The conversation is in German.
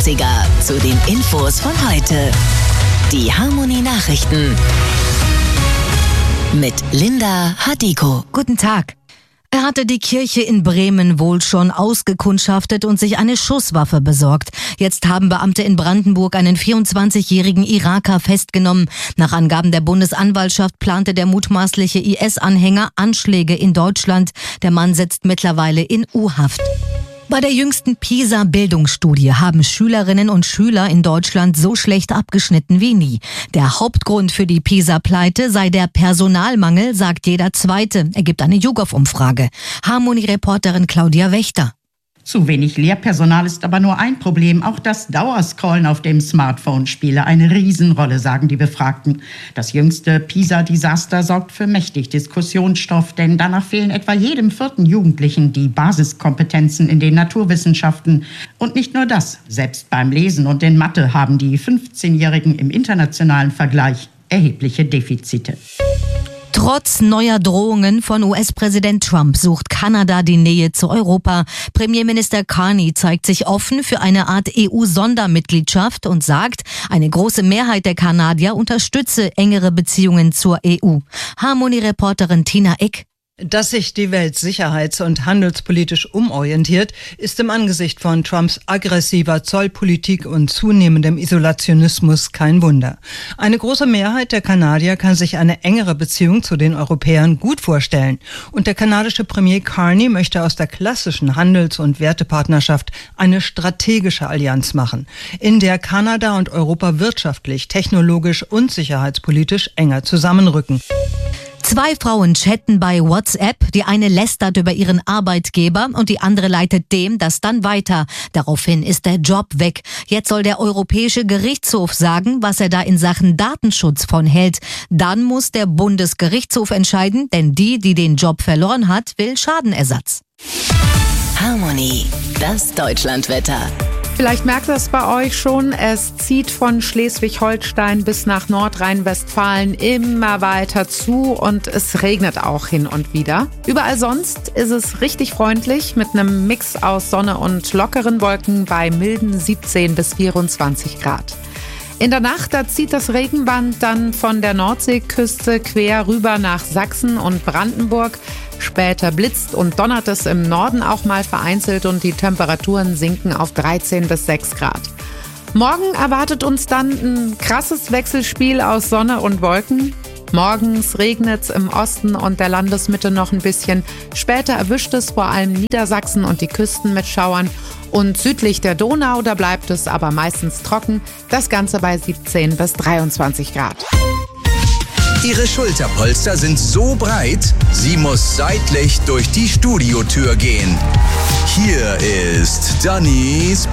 80er zu den Infos von heute. Die Harmony Nachrichten mit Linda Hadiko. Guten Tag. Er hatte die Kirche in Bremen wohl schon ausgekundschaftet und sich eine Schusswaffe besorgt. Jetzt haben Beamte in Brandenburg einen 24-jährigen Iraker festgenommen. Nach Angaben der Bundesanwaltschaft plante der mutmaßliche IS-Anhänger Anschläge in Deutschland. Der Mann sitzt mittlerweile in U-Haft. Bei der jüngsten PISA-Bildungsstudie haben Schülerinnen und Schüler in Deutschland so schlecht abgeschnitten wie nie. Der Hauptgrund für die PISA-Pleite sei der Personalmangel, sagt jeder Zweite, ergibt eine YouGov-Umfrage. Harmony-Reporterin Claudia Wächter. Zu wenig Lehrpersonal ist aber nur ein Problem. Auch das Dauerscrollen auf dem Smartphone spiele eine Riesenrolle, sagen die Befragten. Das jüngste PISA-Desaster sorgt für mächtig Diskussionsstoff, denn danach fehlen etwa jedem 4. Jugendlichen die Basiskompetenzen in den Naturwissenschaften. Und nicht nur das, selbst beim Lesen und in Mathe haben die 15-Jährigen im internationalen Vergleich erhebliche Defizite. Trotz neuer Drohungen von US-Präsident Trump sucht Kanada die Nähe zu Europa. Premierminister Carney zeigt sich offen für eine Art EU-Sondermitgliedschaft und sagt, eine große Mehrheit der Kanadier unterstütze engere Beziehungen zur EU. Harmony-Reporterin Tina Ick. Dass sich die Welt sicherheits- und handelspolitisch umorientiert, ist im Angesicht von Trumps aggressiver Zollpolitik und zunehmendem Isolationismus kein Wunder. Eine große Mehrheit der Kanadier kann sich eine engere Beziehung zu den Europäern gut vorstellen. Und der kanadische Premier Carney möchte aus der klassischen Handels- und Wertepartnerschaft eine strategische Allianz machen, in der Kanada und Europa wirtschaftlich, technologisch und sicherheitspolitisch enger zusammenrücken. 2 Frauen chatten bei WhatsApp. Die eine lästert über ihren Arbeitgeber und die andere leitet dem das dann weiter. Daraufhin ist der Job weg. Jetzt soll der Europäische Gerichtshof sagen, was er da in Sachen Datenschutz von hält. Dann muss der Bundesgerichtshof entscheiden, denn die den Job verloren hat, will Schadenersatz. Harmony, das Deutschlandwetter. Vielleicht merkt ihr es bei euch schon, es zieht von Schleswig-Holstein bis nach Nordrhein-Westfalen immer weiter zu und es regnet auch hin und wieder. Überall sonst ist es richtig freundlich mit einem Mix aus Sonne und lockeren Wolken bei milden 17 bis 24 Grad. In der Nacht, da zieht das Regenband dann von der Nordseeküste quer rüber nach Sachsen und Brandenburg. Später blitzt und donnert es im Norden auch mal vereinzelt und die Temperaturen sinken auf 13 bis 6 Grad. Morgen erwartet uns dann ein krasses Wechselspiel aus Sonne und Wolken. Morgens regnet es im Osten und der Landesmitte noch ein bisschen. Später erwischt es vor allem Niedersachsen und die Küsten mit Schauern. Und südlich der Donau, da bleibt es aber meistens trocken. Das Ganze bei 17 bis 23 Grad. Ihre Schulterpolster sind so breit, sie muss seitlich durch die Studiotür gehen. Hier ist Dannys